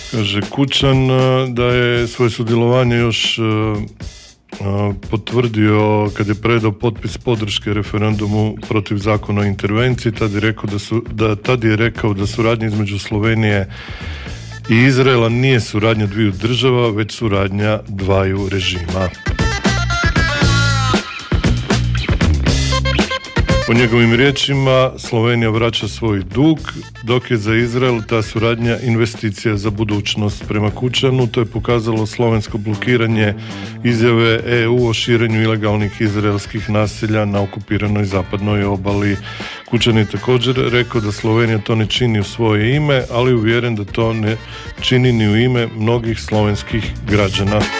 Kaže Kučan da je svoje sudjelovanje još potvrdio kad je predao potpis podrške referendumu protiv zakona o intervenciji. Tad je rekao da suradnja između Slovenije i Izraela nije suradnja dviju država, već suradnja dvaju režima. Po njegovim riječima, Slovenija vraća svoj dug, dok je za Izrael ta suradnja investicija za budućnost. Prema Kučanu to je pokazalo slovensko blokiranje izjave EU o širenju ilegalnih izraelskih naselja na okupiranoj zapadnoj obali. Kučan je također rekao da Slovenija to ne čini u svoje ime, ali uvjeren da to ne čini ni u ime mnogih slovenskih građana.